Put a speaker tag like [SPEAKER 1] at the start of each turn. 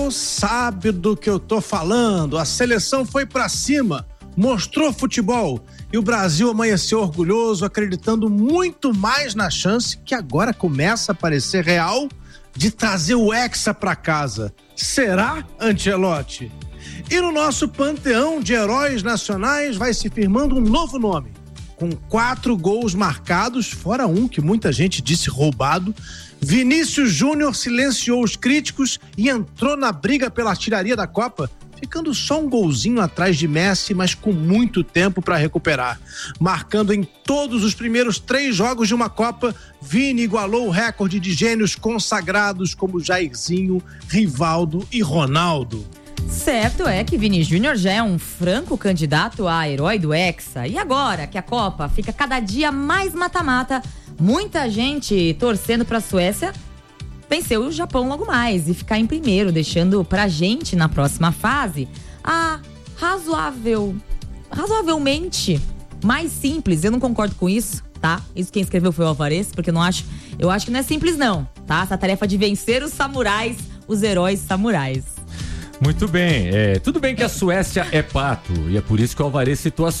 [SPEAKER 1] Sabe do que eu tô falando? A seleção foi pra cima, mostrou futebol e o Brasil amanheceu orgulhoso, acreditando muito mais na chance que agora começa a parecer real de trazer o Hexa pra casa. Será, Ancelotti? E no nosso panteão de heróis nacionais vai se firmando um novo nome, com 4 gols marcados, fora um que muita gente disse roubado. Vinícius Júnior silenciou os críticos e entrou na briga pela artilharia da Copa, ficando só um golzinho atrás de Messi, mas com muito tempo para recuperar. Marcando em todos os primeiros 3 jogos de uma Copa, Vini igualou o recorde de gênios consagrados como Jairzinho, Rivaldo e Ronaldo.
[SPEAKER 2] Certo é que Vini Júnior já é um franco candidato a herói do Hexa. E agora que a Copa fica cada dia mais mata-mata, muita gente torcendo pra Suécia vencer o Japão logo mais e ficar em primeiro, deixando pra gente na próxima fase a razoavelmente mais simples. Eu não concordo com isso, tá? Isso quem escreveu foi o Alvarez, porque eu acho que não é simples não, tá? Essa tarefa de vencer os samurais, os heróis samurais.
[SPEAKER 3] Muito bem, tudo bem que a Suécia é pato, e é por isso que o Alvarez citou a